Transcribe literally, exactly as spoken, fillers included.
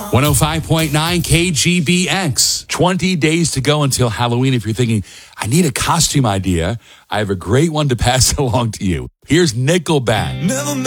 one oh five point nine K G B X. twenty days to go until Halloween. If you're thinking, I need a costume idea, I have a great one to pass along to you. Here's Nickelback. Never